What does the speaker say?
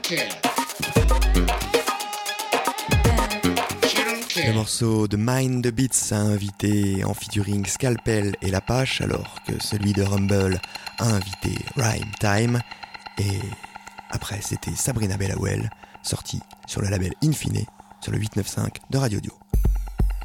Le morceau de Mind the Beats a invité en featuring Scalpel et Lapache, alors que celui de Rumble a invité Rhyme Time. Et après, c'était Sabrina Bellawell, sortie sur le label Infine, sur le 895 de Radio Dio.